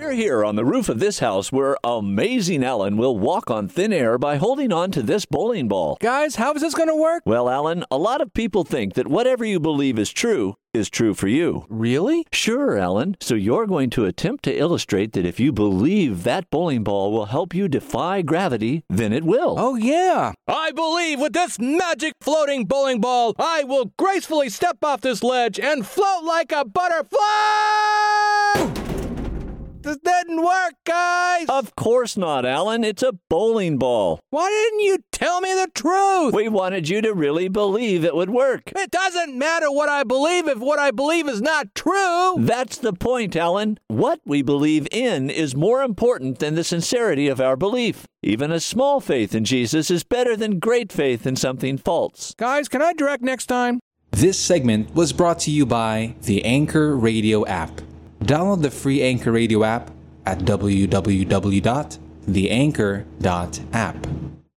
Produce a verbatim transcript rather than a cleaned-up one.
We're here on the roof of this house where Amazing Alan will walk on thin air by holding on to this bowling ball. Guys, how is this going to work? Well, Alan, a lot of people think that whatever you believe is true is true for you. Really? Sure, Alan. So you're going to attempt to illustrate that if you believe that bowling ball will help you defy gravity, then it will. Oh, yeah. I believe with this magic floating bowling ball, I will gracefully step off this ledge and float like a butterfly! This didn't work, guys! Of course not, Alan. It's a bowling ball. Why didn't you tell me the truth? We wanted you to really believe it would work. It doesn't matter what I believe if what I believe is not true. That's the point, Alan. What we believe in is more important than the sincerity of our belief. Even a small faith in Jesus is better than great faith in something false. Guys, can I direct next time? This segment was brought to you by the Anchor Radio app. Download the free Anchor Radio app at w w w dot the anchor dot app.